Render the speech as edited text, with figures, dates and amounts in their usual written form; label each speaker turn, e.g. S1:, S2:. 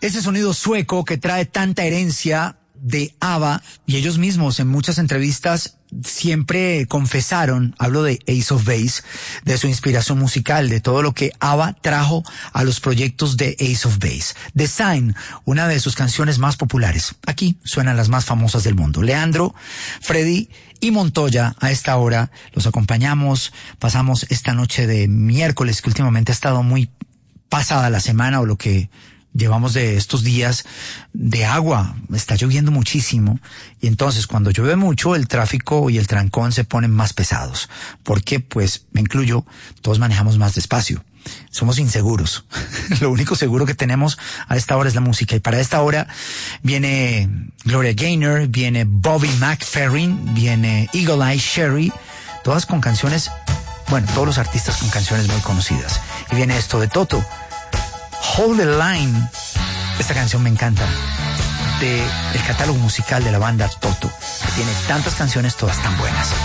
S1: Ese sonido sueco que trae tanta herencia de ABBA, y ellos mismos en muchas entrevistas siempre confesaron, hablo de Ace of Base, de su inspiración musical, de todo lo que ABBA trajo a los proyectos de Ace of Base. The Sign, una de sus canciones más populares. Aquí suenan las más famosas del mundo. Leandro, Freddy y Montoya a esta hora los acompañamos. Pasamos esta noche de miércoles, que últimamente ha estado muy pasada la semana, o lo que llevamos de estos días de agua. Está lloviendo muchísimo, y entonces cuando llueve mucho el tráfico y el trancón se ponen más pesados, porque pues me incluyo, todos manejamos más despacio, somos inseguros. Lo único seguro que tenemos a esta hora es la música, y para esta hora viene Gloria Gaynor, viene Bobby McFerrin, viene Eagle Eye Cherry, todas con canciones, bueno, todos los artistas con canciones muy conocidas, y viene esto de Toto, Hold the Line. Esta canción me encanta, de el catálogo musical de la banda Toto, que tiene tantas canciones, todas tan buenas.